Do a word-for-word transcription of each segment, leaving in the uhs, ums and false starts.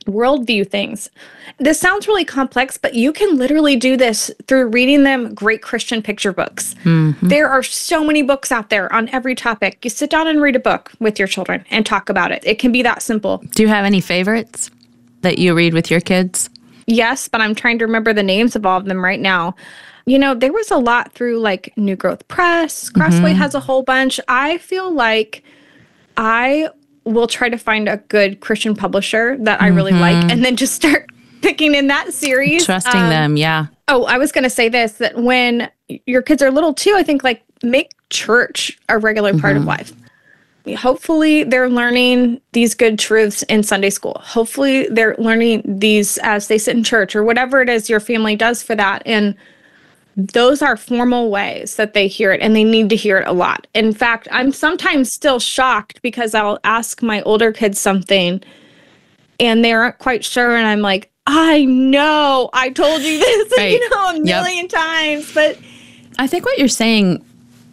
worldview things. This sounds really complex, but you can literally do this through reading them great Christian picture books. Mm-hmm. There are so many books out there on every topic. You sit down and read a book with your children and talk about it. It can be that simple. Do you have any favorites that you read with your kids? Yes, but I'm trying to remember the names of all of them right now. You know, there was a lot through like New Growth Press. Crossway mm-hmm. has a whole bunch. I feel like I will try to find a good Christian publisher that I really mm-hmm. like and then just start picking in that series. Trusting um, them, yeah. Oh, I was going to say this, that when your kids are little too, I think like make church a regular mm-hmm. part of life. Hopefully they're learning these good truths in Sunday school. Hopefully they're learning these as they sit in church or whatever it is your family does for that. And those are formal ways that they hear it, and they need to hear it a lot. In fact, I'm sometimes still shocked because I'll ask my older kids something and they aren't quite sure. And I'm like, I know, I told you this, right. you know, a million yep. times. But I think what you're saying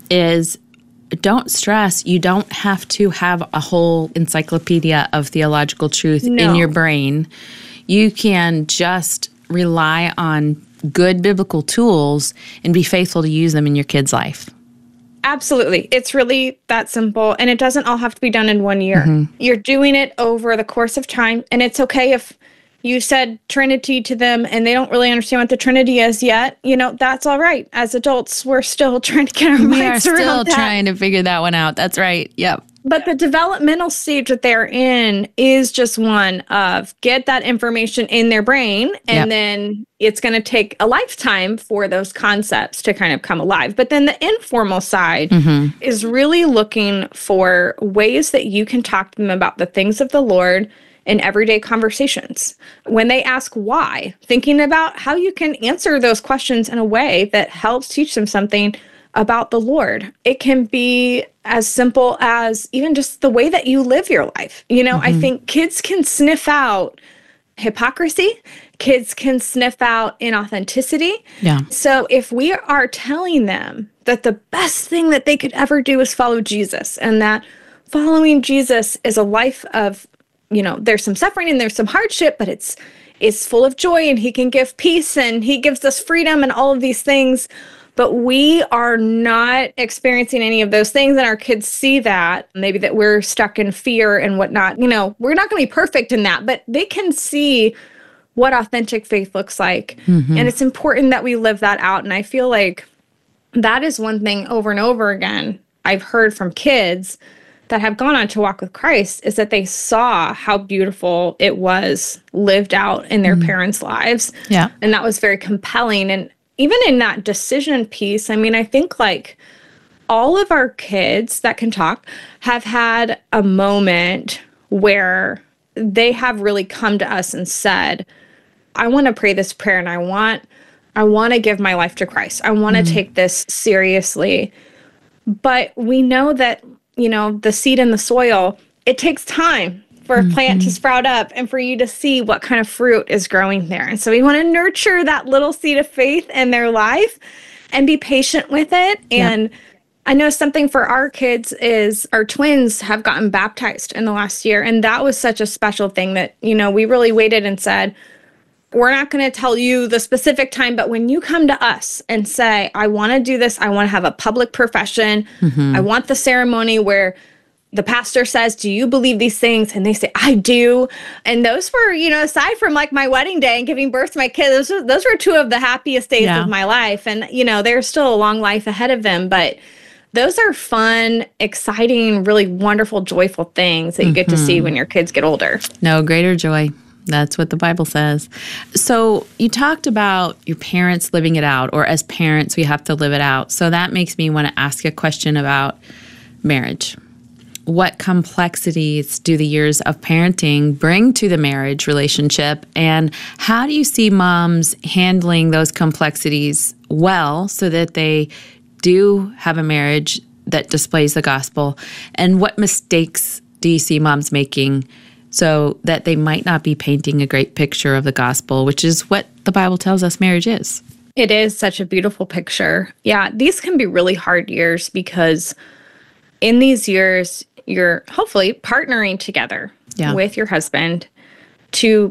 is don't stress. You don't have to have a whole encyclopedia of theological truth no. in your brain. You can just rely on good biblical tools and be faithful to use them in your kid's life. Absolutely. It's really that simple. And it doesn't all have to be done in one year. Mm-hmm. You're doing it over the course of time. And it's okay if you said Trinity to them and they don't really understand what the Trinity is yet. You know, that's all right. As adults, we're still trying to get our we minds are around still that. trying to figure that one out. That's right. Yep. But the developmental stage that they're in is just one of get that information in their brain, and yep. then it's going to take a lifetime for those concepts to kind of come alive. But then the informal side mm-hmm. is really looking for ways that you can talk to them about the things of the Lord in everyday conversations. When they ask why, thinking about how you can answer those questions in a way that helps teach them something about the Lord. It can be as simple as even just the way that you live your life. You know, mm-hmm. I think kids can sniff out hypocrisy. Kids can sniff out inauthenticity. Yeah. So if we are telling them that the best thing that they could ever do is follow Jesus, and that following Jesus is a life of, you know, there's some suffering and there's some hardship, but it's it's full of joy, and he can give peace, and he gives us freedom and all of these things. But we are not experiencing any of those things, and our kids see that, maybe that we're stuck in fear and whatnot. You know, we're not going to be perfect in that, but they can see what authentic faith looks like. Mm-hmm. And it's important that we live that out. And I feel like that is one thing over and over again I've heard from kids that have gone on to walk with Christ, is that they saw how beautiful it was lived out in their mm-hmm. parents' lives. Yeah. And that was very compelling. And even in that decision piece, I mean, I think like all of our kids that can talk have had a moment where they have really come to us and said, I want to pray this prayer, and I want I want to give my life to Christ. I want to mm-hmm. take this seriously. But we know that, you know, the seed in the soil, it takes time for a plant mm-hmm. to sprout up and for you to see what kind of fruit is growing there. And so we want to nurture that little seed of faith in their life and be patient with it. And yep. I know something for our kids is our twins have gotten baptized in the last year. And that was such a special thing that, you know, we really waited and said, we're not going to tell you the specific time, but when you come to us and say, I want to do this, I want to have a public profession, mm-hmm. I want the ceremony where the pastor says, do you believe these things? And they say, I do. And those were, you know, aside from like my wedding day and giving birth to my kids, those were, those were two of the happiest days yeah. of my life. And, you know, there's still a long life ahead of them. But those are fun, exciting, really wonderful, joyful things that you mm-hmm. get to see when your kids get older. No greater joy. That's what the Bible says. So you talked about your parents living it out, or as parents, we have to live it out. So that makes me want to ask a question about marriage. What complexities do the years of parenting bring to the marriage relationship? And how do you see moms handling those complexities well so that they do have a marriage that displays the gospel? And what mistakes do you see moms making so that they might not be painting a great picture of the gospel, which is what the Bible tells us marriage is? It is such a beautiful picture. Yeah, these can be really hard years because in these years, you're hopefully partnering together yeah. with your husband to